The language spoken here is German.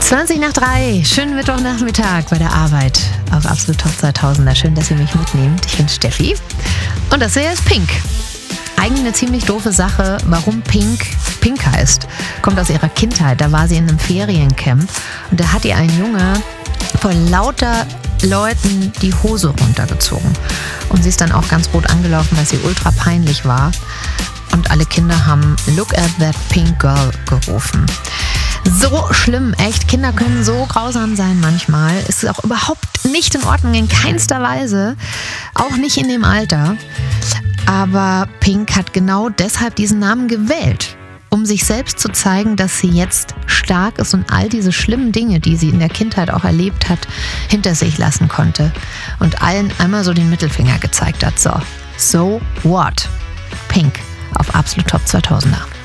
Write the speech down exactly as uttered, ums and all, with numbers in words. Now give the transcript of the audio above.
zwanzig nach drei, schönen Mittwochnachmittag bei der Arbeit auf Absolut Top zweitausender. Schön, dass ihr mich mitnehmt. Ich bin Steffi und das hier ist Pink. Eigentlich eine ziemlich doofe Sache, warum Pink Pink heißt. Kommt aus ihrer Kindheit, da war sie in einem Feriencamp und da hat ihr ein Junge vor lauter Leuten die Hose runtergezogen. Und sie ist dann auch ganz rot angelaufen, weil sie ultra peinlich war. Und alle Kinder haben "Look at that pink girl" gerufen. So schlimm, echt. Kinder können so grausam sein manchmal. Es ist auch überhaupt nicht in Ordnung, in keinster Weise. Auch nicht in dem Alter. Aber Pink hat genau deshalb diesen Namen gewählt, um sich selbst zu zeigen, dass sie jetzt stark ist und all diese schlimmen Dinge, die sie in der Kindheit auch erlebt hat, hinter sich lassen konnte. Und allen einmal so den Mittelfinger gezeigt hat. So, so what? Pink auf Absolut Top zweitausender.